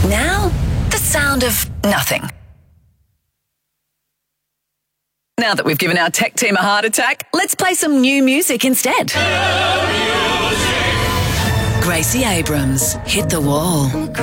Now, the sound of nothing. Now that we've given our tech team a heart attack, let's play some new music instead. Gracie Abrams, Hit the Wall.